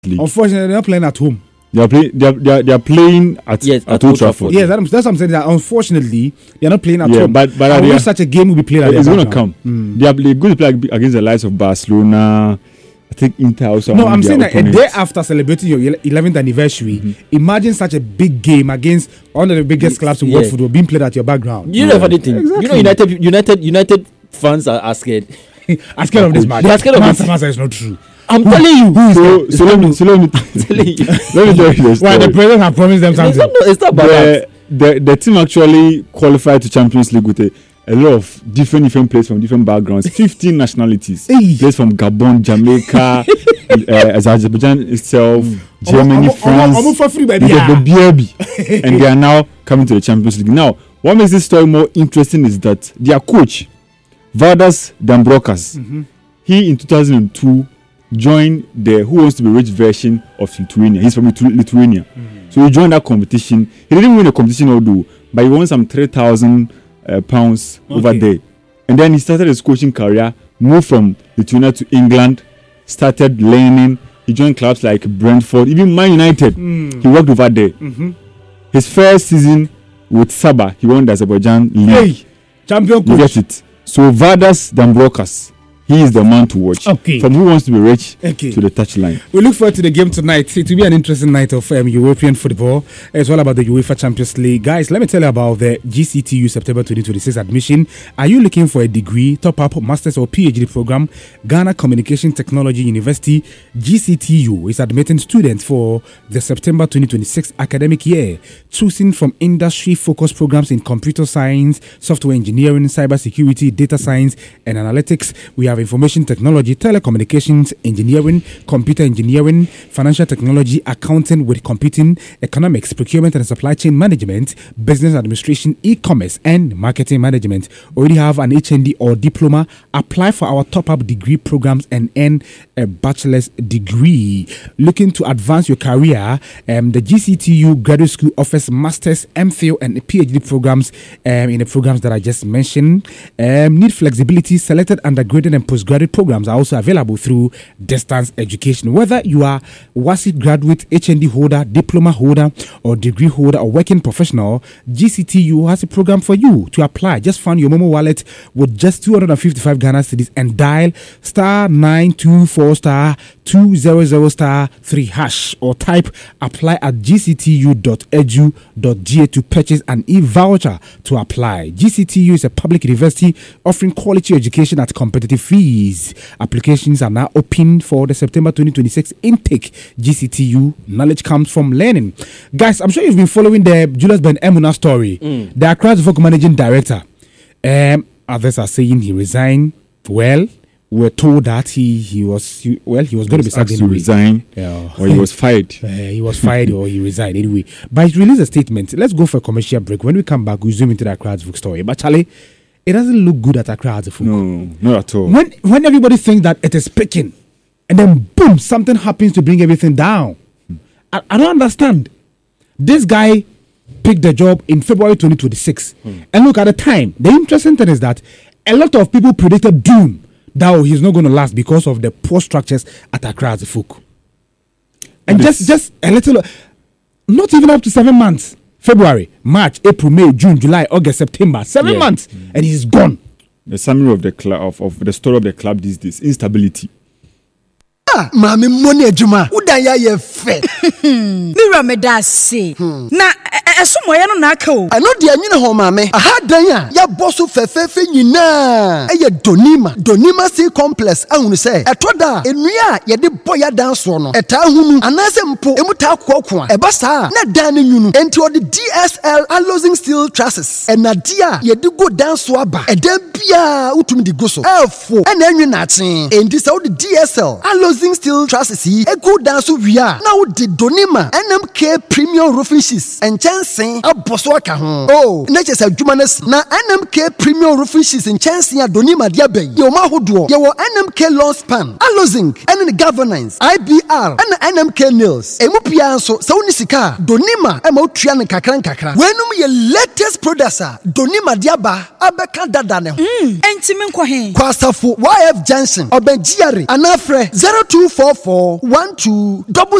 Unfortunately, they're not playing at home. They are playing at Old Trafford. Yes, that's what I'm saying. That unfortunately, they're not playing at home. But I wish such a game will be played at it's going to come. They're going to play against the likes of Barcelona. I think Inter also. No, I'm saying that a day after celebrating your 11th anniversary, imagine such a big game against one of the biggest clubs in world football being played at your background. You know funny thing. Exactly. You know, United fans are scared. I'm scared of this match. They are scared of this. Manchester is not true. I'm telling you. So let me tell you this. Why the president have promised them something? It's not about that. The team actually qualified to Champions League with a lot of different players from different backgrounds. 15 nationalities. Players from Gabon, Jamaica, Azerbaijan itself, Germany, France, and they are now coming to the Champions League. Now, what makes this story more interesting is that their coach, Valdas Dombrovskis, he in 2002 joined the Who Wants to Be Rich version of Lithuania. He's from Lithuania. So he joined that competition. He didn't win the competition although, but he won some £3,000 over there. And then he started his coaching career, moved from Lithuania to England, started learning. He joined clubs like Brentford, even Man United. He worked over there. His first season with Saba, he won the Azerbaijan League. Champion coach. You get it. So Valdas Dombrovskis, he is the man to watch. From Who Wants to Be Rich to the touchline. We look forward to the game tonight. It will be an interesting night of European football. It's all about the UEFA Champions League. Guys, let me tell you about the GCTU September 2026 admission. Are you looking for a degree, top-up, master's or PhD program? Ghana Communication Technology University, GCTU, is admitting students for the September 2026 academic year, choosing from industry-focused programs in computer science, software engineering, cybersecurity, data science, and analytics. We have information technology, telecommunications, engineering, computer engineering, financial technology, accounting with computing, economics, procurement and supply chain management, business administration, e-commerce, and marketing management. Already have an HND or diploma? Apply for our top-up degree programs and earn a bachelor's degree. Looking to advance your career, the GCTU Graduate School offers master's, MPhil, and PhD programs in the programs that I just mentioned. Need flexibility. Selected undergraduate and postgraduate programs are also available through distance education. Whether you are WASI graduate, HND holder, diploma holder, or degree holder, or working professional, GCTU has a program for you. To apply, just fund your Momo wallet with just 255 Ghana cedis and dial *924*200*3# or type apply at gctu.edu.ga to purchase an e-voucher to apply. GCTU is a public university offering quality education at competitive fees. Applications are now open for the September 2026 intake. GCTU, knowledge comes from learning. Guys, I'm sure you've been following the Julius Ben Emuna story. The Accra Vogue managing director. Others are saying he resigned. Well, we're told that he was going to be sacked to resign, or he was fired. He was fired or he resigned anyway. But he released a statement. Let's go for a commercial break. When we come back, we'll zoom into the Accra Vogue story. But Charlie, it doesn't look good at Accra Vogue. No, not at all. When everybody thinks that it is picking, and then boom, something happens to bring everything down. I don't understand. This guy picked the job in February 2026. And look, at the time, the interesting thing is that a lot of people predicted doom, that he's not going to last because of the poor structures at Accra Vogue. And just a little, not even up to 7 months. February, March, April, May, June, July, August, September. 7 months, and he's gone. The summary of the club of the story of the club these days: instability. Mami money ejuma. Udaya ye fe. Mira me da say. Na esomo ye no na aka o. I know the anyine ho mami. Aha dan ya. Ya bosso fefefe nyina. Eye Donima C complex ahunu say. Etoda enua ye de boya dan so no. Eta hunu anase mpo emuta kokko a. Eba sa na dan ne nyunu. Enti odi DSL alloying steel trusses. Enadia ye de go dan so aba. Eda bia utumi di go so. Elfo ena enwe na aten. Enti sa odi DSL alloying steel trusses yi ego dan so wia na na wo di Donima NMK Premium Roofing Sheets enchansen aboso aka ho. Oh, na chese adwuma na si. Na NMK Premium Roofing Sheets enchansen a Donima dia bai. Ye o ma hodo. Ye wo NMK Lawn Span, Alozinc, and Governance, IBR, and NMK Nails. Emupia so woni sika Donima e ma otua ne kakran kakra. Wenum ye latest producer Donima diaba abeka dada ne ho. Entimi nkɔ he. Kwasafo YF Junction, Obenjiare, Anafre 0244 12